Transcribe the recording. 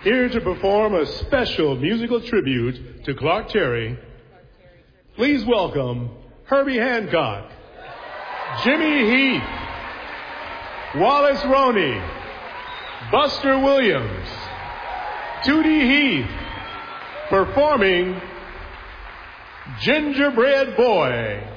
Here to perform a special musical tribute to Clark Terry, please welcome Herbie Hancock, Jimmy Heath, Wallace Roney, Buster Williams, Tootie Heath, performing Gingerbread Boy.